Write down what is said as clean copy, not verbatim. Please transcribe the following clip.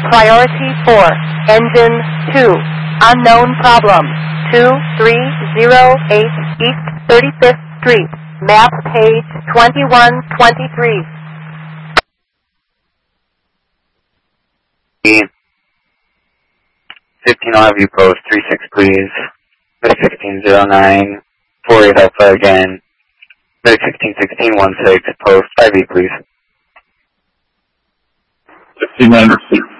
Priority 4, Engine 2, unknown problem, 2308 East 35th Street, map page 2123. 15 View Post 36, please. Medic 1609, 48 Alpha again. Medic 161616, Post 5E, please. 6906.